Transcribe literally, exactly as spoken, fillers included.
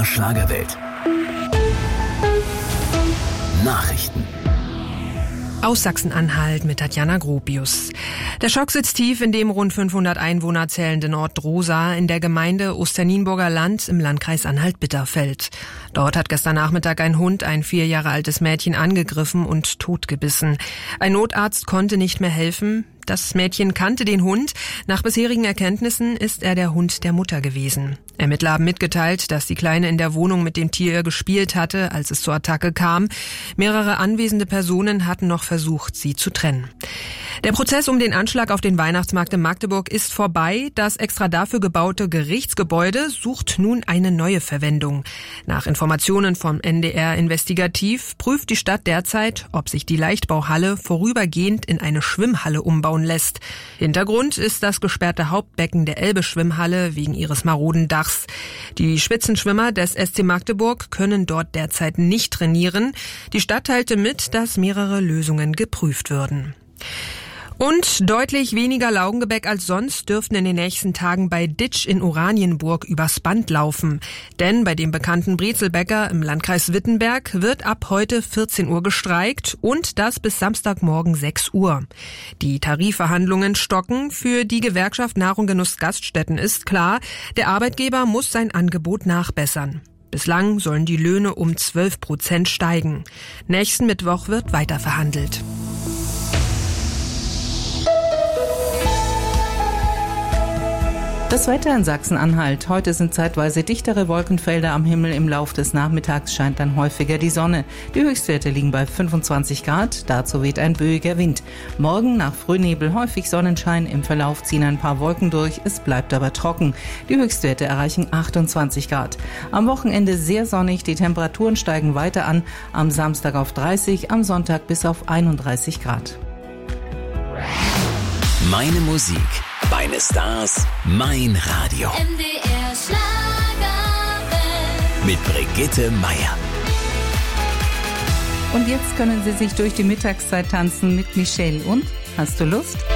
der Schlagerwelt. Nachrichten aus Sachsen-Anhalt mit Tatjana Gropius. Der Schock sitzt tief in dem rund fünfhundert Einwohner zählenden Ort Drosa in der Gemeinde Osternienburger Land im Landkreis Anhalt-Bitterfeld. Dort hat gestern Nachmittag ein Hund ein vier Jahre altes Mädchen angegriffen und totgebissen. Ein Notarzt konnte nicht mehr helfen. Das Mädchen kannte den Hund. Nach bisherigen Erkenntnissen ist er der Hund der Mutter gewesen. Ermittler haben mitgeteilt, dass die Kleine in der Wohnung mit dem Tier gespielt hatte, als es zur Attacke kam. Mehrere anwesende Personen hatten noch versucht, sie zu trennen. Der Prozess um den Anschlag auf den Weihnachtsmarkt in Magdeburg ist vorbei. Das extra dafür gebaute Gerichtsgebäude sucht nun eine neue Verwendung. Nach Informationen vom N D R Investigativ prüft die Stadt derzeit, ob sich die Leichtbauhalle vorübergehend in eine Schwimmhalle umbauen lässt. Hintergrund ist das gesperrte Hauptbecken der Elbe-Schwimmhalle wegen ihres maroden Dachs. Die Spitzenschwimmer des S C Magdeburg können dort derzeit nicht trainieren. Die Stadt teilte mit, dass mehrere Lösungen geprüft würden. Und deutlich weniger Laugengebäck als sonst dürften in den nächsten Tagen bei Ditsch in Oranienburg übers Band laufen. Denn bei dem bekannten Brezelbäcker im Landkreis Wittenberg wird ab heute vierzehn Uhr gestreikt und das bis Samstagmorgen sechs Uhr. Die Tarifverhandlungen stocken. Für die Gewerkschaft Nahrung Genuss Gaststätten ist klar, der Arbeitgeber muss sein Angebot nachbessern. Bislang sollen die Löhne um zwölf Prozent steigen. Nächsten Mittwoch wird weiter verhandelt. Das Wetter in Sachsen-Anhalt. Heute sind zeitweise dichtere Wolkenfelder am Himmel. Im Lauf des Nachmittags scheint dann häufiger die Sonne. Die Höchstwerte liegen bei fünfundzwanzig Grad. Dazu weht ein böiger Wind. Morgen nach Frühnebel häufig Sonnenschein. Im Verlauf ziehen ein paar Wolken durch. Es bleibt aber trocken. Die Höchstwerte erreichen achtundzwanzig Grad. Am Wochenende sehr sonnig. Die Temperaturen steigen weiter an. Am Samstag auf dreißig, am Sonntag bis auf einunddreißig Grad. Meine Musik, meine Stars, mein Radio. M D R Schlagerwelt. Mit Brigitte Meier. Und jetzt können Sie sich durch die Mittagszeit tanzen mit Michelle. Und? Hast du Lust?